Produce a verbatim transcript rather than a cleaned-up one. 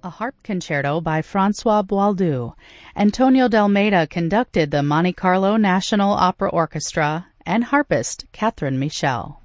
a harp concerto by Francois Boieldieu. Antonio Dalmeida conducted the Monte Carlo National Opera Orchestra, and harpist Catherine Michel.